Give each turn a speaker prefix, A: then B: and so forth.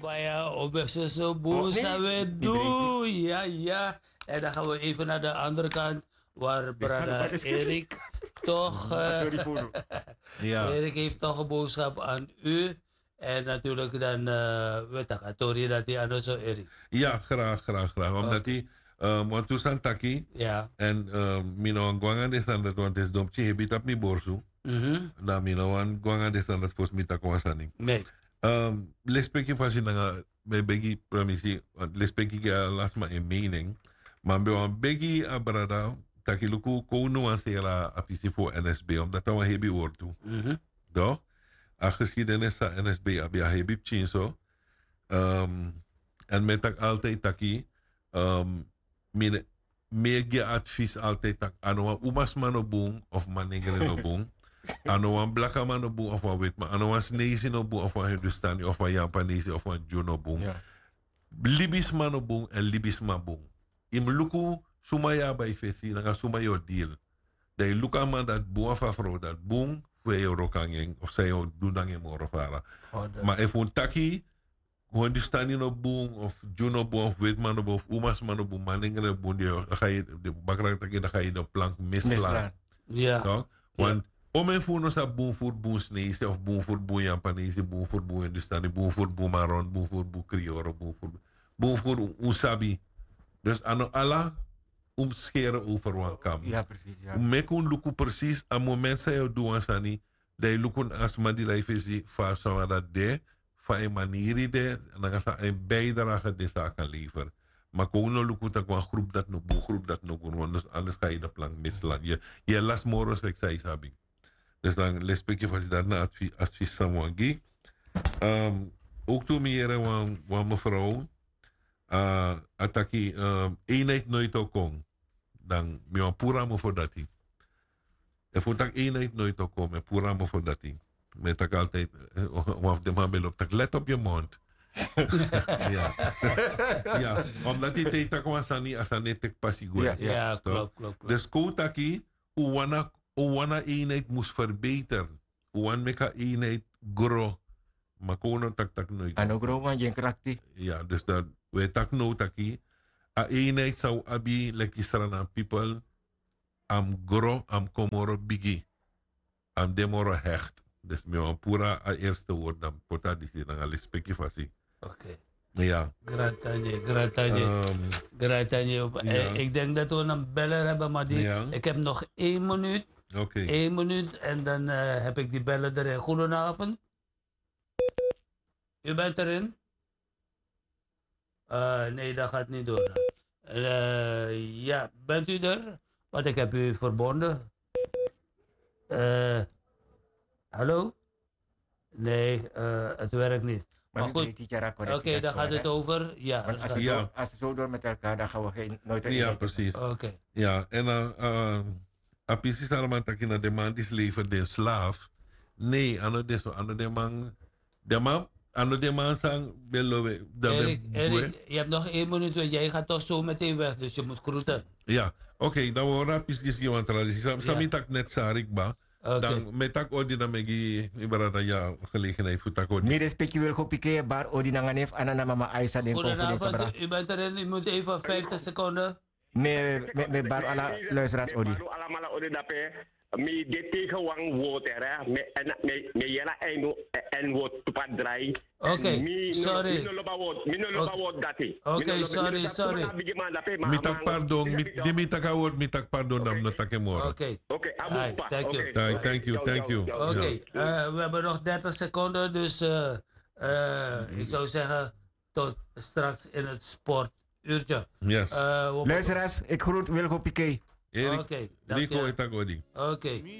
A: Faya Obesoso Boesa we doen. Ja, ja. En dan gaan we even naar de andere kant. Waar brada Erik toch...
B: Ja.
A: Erik heeft toch een boodschap aan u. En natuurlijk dan... weet ik, Tori dat hij aan zo Erik.
B: Ja, graag. Omdat hij... Want toen zijn taki.
A: Ja.
B: En mino ang guangan is dan dat want is domchi hebit op mi borsu. Na mino ang guangan is dan dat fos mi takwasaning.
A: Nee.
B: Lespeki fasi nga me begi pramisi lespeki ga lasma in mening. Maar be wan begi abrada takiluku ko nuancera apisi voor NSB omdat dat een hebi wortu. Doch? A geschiedenis sa NSB abia hebi chinso. En met tak altijd taki mine mege advies altijd tak ano umas manobung of maningere no bung. Ano een blakke man op boe of een wit man. Ano een Sneezi op boe of een Hindustani of een Japanese of een Juno boe.
C: Ja.
B: Libis man op boe en Libis man boe. Im luku sumaya bij fesi nanga sumayo deal. De luka man dat boe of afro dat boe voor je rokangeng of zij jou doen dan je morofara. Maar if een taki Hindustani op boe of Juno boe of wit man op boe of umas man op boe maningere boe dan ga je de bakrak taki dan ga je de plank mislaan.
A: Ja.
B: Toch? Want om en voor sa boom voor boom Sneeze of boom voor boom Japanese, boom voor boom Hindustani, boom voor boom Maron, boom voor boom Creole, boom voor Usabi. Dus aan alla scheren over wan kam.
C: Ja, precies. Ja.
B: Mekun luku precies aan moment sa je doen sani, dat je lukun asma die life is van zo dat de, van een manier de, en dan ga je een bijdrage die sa kan leveren. Maar kon no luku tak wan groep dat no boom groep dat no kon, want dus alles ga je de plank mislaan. Je las moros like sa isabi. Dus dan lees ik je vast daarna advies samen. Ook toen meer van mevrouw ataki eenheid nooit ook kon. Dan mijn pura mo voor dat. En voor dat eenheid nooit ook kon, mijn pura mo voor dat. Met dat altijd of de man beloopt. Tak let op je mond. Ja. Ja, omdat die tijd tak was aan niet als aan net ik passie goed.
A: Ja, klopt.
B: Dus koutaki Owana eenheid moest verbeteren. Owan meka eenheid grow. Maar kono tak nooit.
C: Ano grow man jen krakti.
B: Ja, dus dat we tak no taki. A eenheid zou abi lekisrana people am grow am komoro bigi. Am demoro hecht. Dus me wan pura a eerste woord dan pota disi dan al speki fasi.
A: Oké.
B: Ja.
A: Gratanje.
B: Ja.
A: Ik denk dat we een beller hebben, maar ik heb nog 1 minuut.
B: Oké.
A: 1 minuut en dan heb ik die beller erin. Goedenavond. U bent erin? Nee, dat gaat niet door. Ja, bent u er? Want ik heb u verbonden. Hallo? Nee, het werkt niet. Maar goed, oké, dan gaat het over. Ja,
C: als we zo door met elkaar, dan gaan we nooit
B: Ja, precies.
A: Oké.
B: Ja, en apisi salaman takina de man is leven de slaaf. Nee, ano de man sang belowe.
A: Erik, je hebt nog 1 minuut, want jij gaat toch zo meteen weg, dus je moet groeten.
B: Ja, oké, dan we rapis gisi wan traditie. Sami tak net sarik ba. Dan met tak odi na megi ibarata ja gelegenheid voor tak odi.
C: Ni respecti wil kopike bar odi na nganef anana mama Aisa den
A: Goedenavond, u bent erin, u moet even 50 seconden.
C: Me bar ala luisteraars odi.
D: Allemaal odi dape. Me de tegen wang woord er me jela en woord tupat drai.
A: Oké, sorry. Oké, sorry.
B: Mitak pardon, mitak award, mitak pardon nam no takemoro.
A: Oké.
B: Thank you.
A: Oké, we hebben nog 30 seconden, dus ik zou zeggen tot straks in het sportuurtje.
B: Yes.
C: Luisteraars, ik groet Wilco Piqué.
B: Erik, Rico Itagodi.
A: Oké.